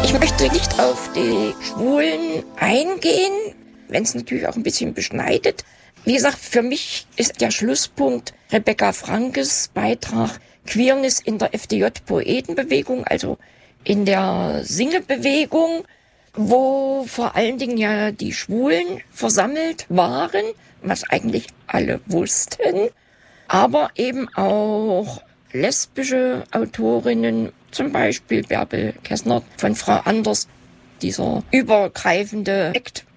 Ich möchte nicht auf die Schwulen eingehen, wenn es natürlich auch ein bisschen beschneidet. Wie gesagt, für mich ist der Schlusspunkt Rebecca Frankes Beitrag Queerness in der FDJ-Poetenbewegung, also in der Singebewegung, wo vor allen Dingen ja die Schwulen versammelt waren, was eigentlich alle wussten, aber eben auch lesbische Autorinnen, zum Beispiel Bärbel Kessner von Frau Anders, dieser übergreifende Act